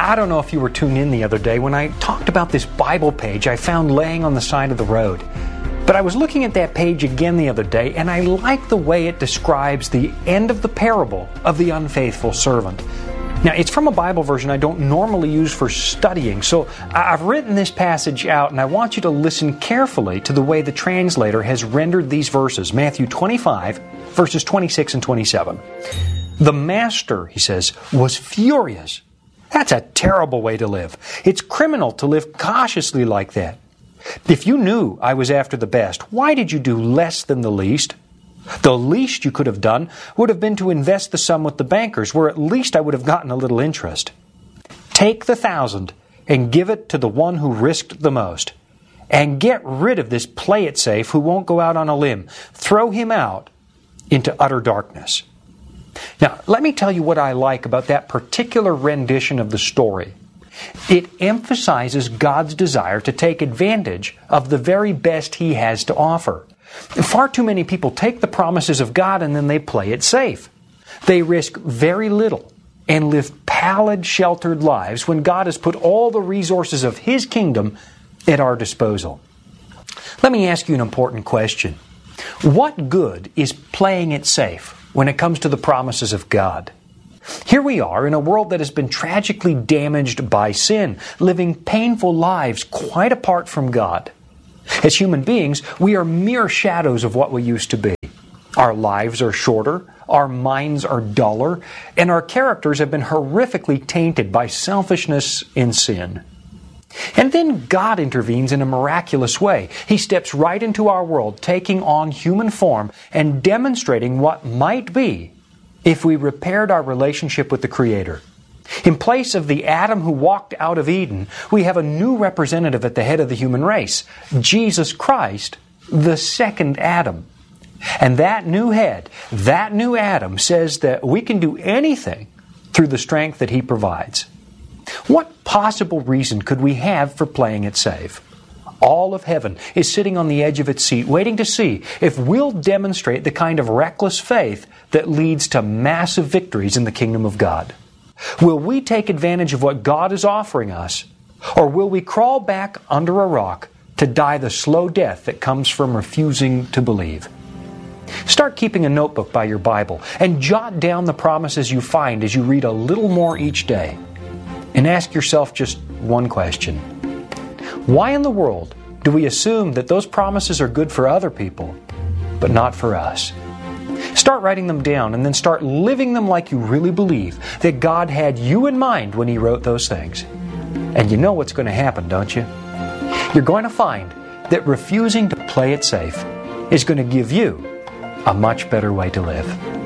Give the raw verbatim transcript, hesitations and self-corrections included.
I don't know if you were tuned in the other day when I talked about this Bible page I found laying on the side of the road. But I was looking at that page again the other day, and I like the way it describes the end of the parable of the unfaithful servant. Now, it's from a Bible version I don't normally use for studying, so I've written this passage out, and I want you to listen carefully to the way the translator has rendered these verses. Matthew twenty-five, verses twenty-six and twenty-seven. The master, he says, was furious. That's a terrible way to live. It's criminal to live cautiously like that. If you knew I was after the best, why did you do less than the least? The least you could have done would have been to invest the sum with the bankers, where at least I would have gotten a little interest. Take the thousand and give it to the one who risked the most. And get rid of this play-it-safe who won't go out on a limb. Throw him out into utter darkness. Now, let me tell you what I like about that particular rendition of the story. It emphasizes God's desire to take advantage of the very best He has to offer. Far too many people take the promises of God and then they play it safe. They risk very little and live pallid, sheltered lives when God has put all the resources of His kingdom at our disposal. Let me ask you an important question. What good is playing it safe when it comes to the promises of God? Here we are in a world that has been tragically damaged by sin, living painful lives quite apart from God. As human beings, we are mere shadows of what we used to be. Our lives are shorter, our minds are duller, and our characters have been horrifically tainted by selfishness and sin. And then God intervenes in a miraculous way. He steps right into our world, taking on human form and demonstrating what might be if we repaired our relationship with the Creator. In place of the Adam who walked out of Eden, we have a new representative at the head of the human race, Jesus Christ, the second Adam. And that new head, that new Adam, says that we can do anything through the strength that He provides. What possible reason could we have for playing it safe? All of heaven is sitting on the edge of its seat, waiting to see if we'll demonstrate the kind of reckless faith that leads to massive victories in the kingdom of God. Will we take advantage of what God is offering us, or will we crawl back under a rock to die the slow death that comes from refusing to believe? Start keeping a notebook by your Bible and jot down the promises you find as you read a little more each day. And ask yourself just one question. Why in the world do we assume that those promises are good for other people, but not for us? Start writing them down and then start living them like you really believe that God had you in mind when He wrote those things. And you know what's going to happen, don't you? You're going to find that refusing to play it safe is going to give you a much better way to live.